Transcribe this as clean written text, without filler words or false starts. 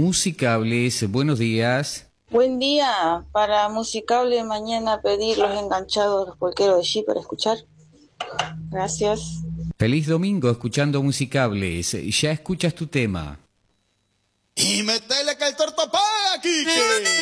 Musicables. Buenos días. Buen día. Para Musicable mañana pedir los enganchados, los polqueros de G para escuchar. Gracias. Feliz domingo escuchando Musicables. Ya escuchas tu tema. Y metele que el torto paga, Quique.